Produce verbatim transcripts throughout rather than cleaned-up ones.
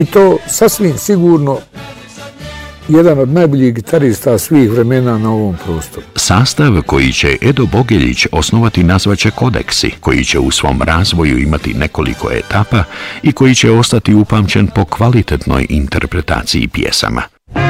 I to sasvim sigurno jedan od najboljih gitarista svih vremena na ovom prostoru. Sastav koji će Edo Bogeljić osnovati nazvaće Kodeksi, koji će u svom razvoju imati nekoliko etapa i koji će ostati upamćen po kvalitetnoj interpretaciji pjesama.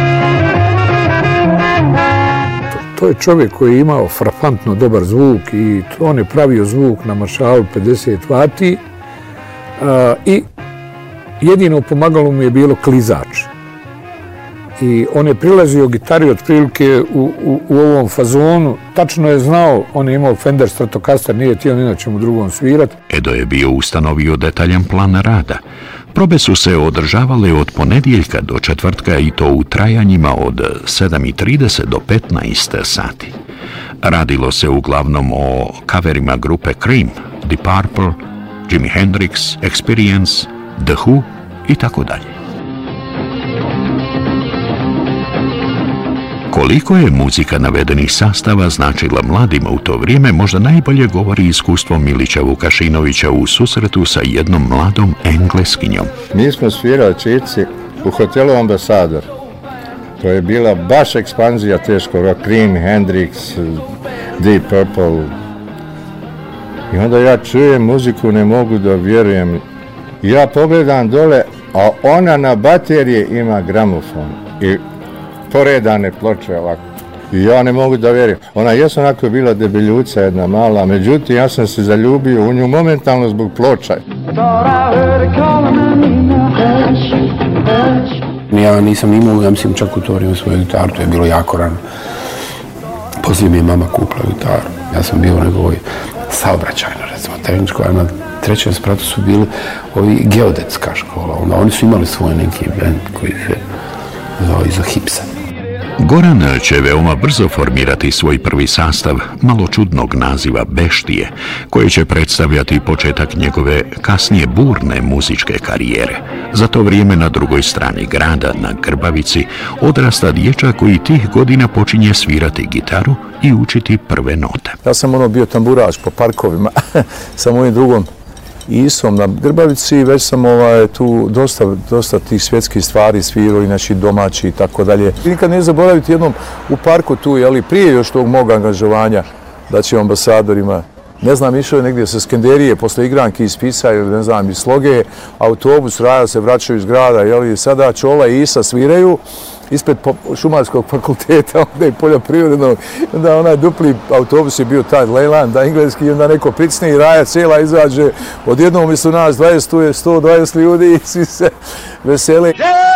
To je čovjek koji je imao frapantno dobar zvuk i on je pravio zvuk na maršalu pedeset vati a, i jedino pomagalo mu je bilo klizač. I on je prilazio gitari otprilike u, u, u ovom fazonu, tačno je znao, on je imao Fender Stratocaster, nije htio ni na čemu drugom svirati. Edo je bio ustanovio detaljan plan rada. Probe su se održavale od ponedjeljka do četvrtka i to u trajanjima od sedam i trideset do petnaest sati. Radilo se uglavnom o kaverima grupe Cream, Deep Purple, Jimi Hendrix, Experience, The Who i tako dalje. Koliko je muzika navedenih sastava značila mladima u to vrijeme, možda najbolje govori iskustvo Milića Vukašinovića u susretu sa jednom mladom Engleskinjom. Mi smo svirali čici u hotelu Ambasador. To je bila baš ekspanzija teško rock, Cream, Hendrix, Deep Purple. I onda ja čujem muziku, ne mogu da vjerujem. Ja pogledam dole, a ona na baterije ima gramofon. I poredane ploče ovako. I ja ne mogu da vjerujem. Ona jesu onako bila debeljuca jedna mala, međutim ja sam se zaljubio u nju momentalno zbog ploča. Ja nisam imao, ja mislim, čak u to vrijeme svoju gitaru, to je bilo jako rano. Poslije mi je mama kupila gitaru. Ja sam bio u njegovoj saobraćajno, recimo, tehničko, a na trećem spratu su bili ovi geodetska škola. Onda oni su imali svoj neki band koji se zvao Izo Hipsa. Goran će veoma brzo formirati svoj prvi sastav malo čudnog naziva Beštije, koji će predstavljati početak njegove kasnije burne muzičke karijere. Za to vrijeme na drugoj strani grada, na Grbavici, odrasta dječak koji tih godina počinje svirati gitaru i učiti prve note. Ja sam ono bio tamburač po parkovima sa mojim drugom Isom na Grbavici i već sam ovaj, tu dosta, dosta tih svjetskih stvari svirao i naši domaći i tako dalje. Nikad ne zaboraviti jednom u parku tu, jeli, prije još tog mog angažovanja, da će ambasadorima, ne znam, išao je negdje sa Skenderije, posle igranke iz Pisa ili ne znam, iz Sloge, autobus, raja se vraćaju iz grada, jeli, sada Čola i Isa sviraju ispred Šumarskog fakulteta, onda i poljoprivrednog, onda onaj dupli autobus je bio taj Leyland, da engleski, onda neko pricne i raja cijela izađe, odjednom umjesto nas dvadeset, tu je sto dvadeset ljudi i svi se veseli.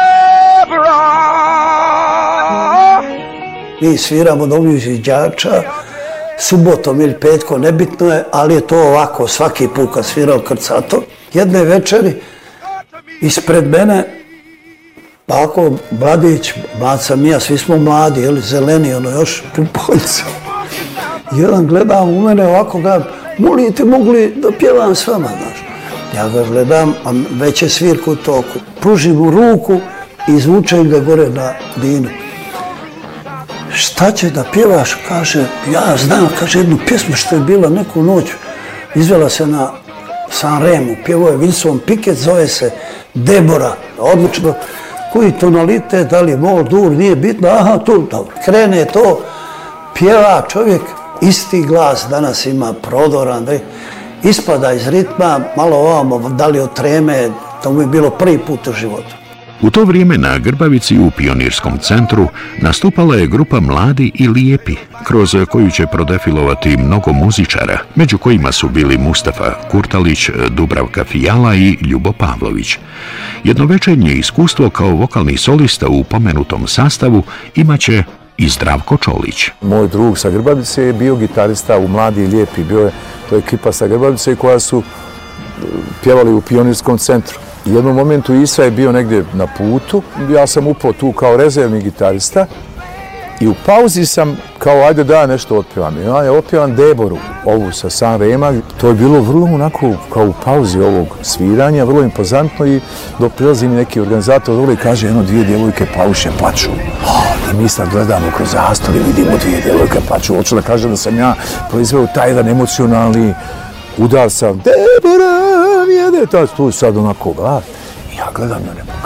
Mi sviramo Novu izviđača, subotom ili petkom, nebitno je, ali je to ovako, svaki put kad svirao krcato. Jedne večeri, ispred mene, pa ako mladić, mlad sam i ja, svi smo mladi, jeli, zeleni, ono još pupoljci. Jedan gledam u mene ovako, gledam, molite, mogu li da pjevam s vama, znaš. Ja ga gledam, a već je svirka u toku. Pružim mu ruku i izvučem ga gore na Dinu. Šta će da pjevaš? Kaže, ja znam, kaže, jednu pjesmu što je bila neku noć. Izvela se na San Remu, pjevao je Wilson Pickett, zove se Debora, odlično. Koji tonalitet, da li je mol, dur, nije bitno, aha, tu, dobro. Krene to, pjeva čovjek, isti glas danas ima, prodoran, da ispada iz ritma, malo ovamo, da li od treme, to mu je bilo prvi put u životu. U to vrijeme na Grbavici u Pionirskom centru nastupala je grupa Mladi i Lijepi, kroz koju će prodefilovati mnogo muzičara, među kojima su bili Mustafa Kurtalić, Dubravka Fijala i Ljubo Pavlović. Jednovečernje iskustvo kao vokalni solista u pomenutom sastavu imaće i Zdravko Čolić. Moj drug sa Grbavice je bio gitarista u Mladi i Lijepi, bio je, to je ekipa sa Grbavice koja su pjevali u Pionirskom centru. U jednom momentu Isa je bio negdje na putu, ja sam upao tu kao rezervni gitarista i u pauzi sam kao ajde da nešto otpjevam. Ja je otpjevam Deboru, ovu sa San Rema. To je bilo vrlo onako kao u pauzi ovog sviranja, vrlo impozantno i dok prilazi mi neki organizator dole i kaže jedno dvije djevojke pauše plaču. I mi sad gledamo kroz zastor i vidimo dvije djevojke plaču. Hoću da kažem da sam ja proizveo taj jedan emocionalni udar sam Debora, jede, tu sad onako glas. I ja gledam na nebo.